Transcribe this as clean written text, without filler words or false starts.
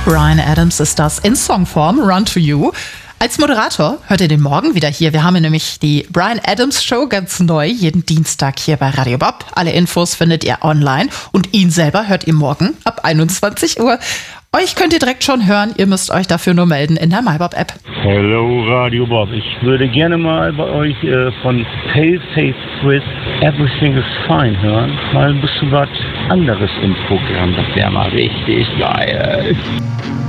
Bryan Adams ist das in Songform, Run to You. Als Moderator hört ihr den morgen wieder hier. Wir haben nämlich die Bryan Adams Show ganz neu, jeden Dienstag hier bei Radio Bob. Alle Infos findet ihr online und ihn selber hört ihr morgen ab 21 Uhr. Euch könnt ihr direkt schon hören, ihr müsst euch dafür nur melden in der MyBob-App. Hello Radio Bob, ich würde gerne mal bei euch von Pale-Face Swiss Everything is Fine hören. Mal ein bisschen was anderes im Programm, das wäre mal richtig geil.